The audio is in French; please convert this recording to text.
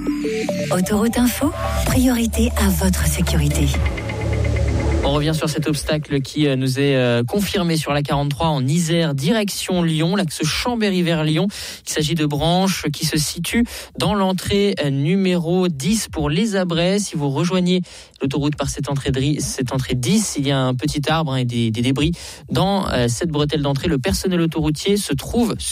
Autoroute Info, priorité à votre sécurité. On revient sur cet obstacle qui nous est confirmé sur la 43 en Isère, direction Lyon, l'axe Chambéry vers Lyon. Il s'agit de branches qui se situent dans l'entrée numéro 10 pour les Abrets. Si vous rejoignez l'autoroute par cette entrée 10, il y a un petit arbre et des débris dans cette bretelle d'entrée. Le personnel autoroutier se trouve